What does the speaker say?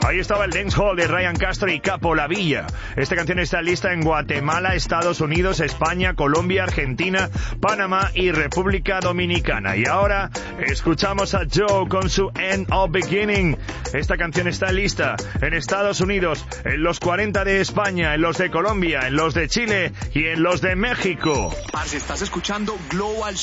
Ahí estaba el dancehall de Ryan Castro y Capo La Villa. Esta canción está lista en Guatemala, Estados Unidos, España, Colombia, Argentina, Panamá y República Dominicana. Y ahora escuchamos a Joe con su End of Beginning. Esta canción está lista en Estados Unidos, en los 40 de España, en los de Colombia, en los de Chile y en los de México. Parce, estás escuchando Global